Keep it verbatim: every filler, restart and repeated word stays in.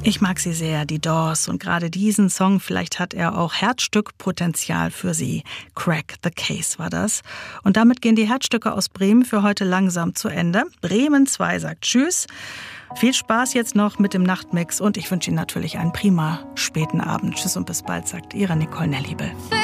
Ich mag sie sehr, die Doors, und gerade diesen Song, vielleicht hat er auch Herzstückpotenzial für Sie. Crack the Case war das. Und damit gehen die Herzstücke aus Bremen für heute langsam zu Ende. Bremen zwei sagt Tschüss. Viel Spaß jetzt noch mit dem Nachtmix und ich wünsche Ihnen natürlich einen prima späten Abend. Tschüss und bis bald, sagt Ihre Nicole Nelliebel.